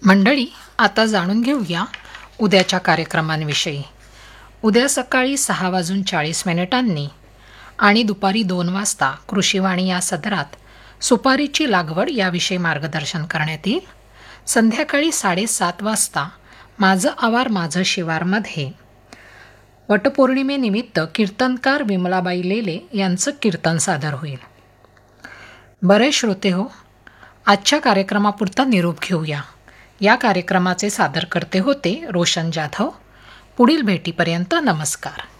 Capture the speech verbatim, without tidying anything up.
मंडळी, आता जाणून घेऊया उद्याच्या कार्यक्रमांविषयी. उद्या सकाळी सहा वाजून चाळीस मिनिटांनी आणि दुपारी दोन वाजता कृषीवाणी या सदरात सुपारीची लागवड याविषयी मार्गदर्शन करण्यात येईल. संध्याकाळी साडेसात वाजता माझं आवार माझं शिवारमध्ये वटपौर्णिमेनिमित्त कीर्तनकार विमलाबाई लेले यांचं कीर्तन सादर होईल. बरे श्रोते हो, आजच्या कार्यक्रमापुरता निरोप घेऊया. या कार्यक्रमाचे सादरकर्ते होते रोशन जाधव. पुढील भेटीपर्यंत नमस्कार.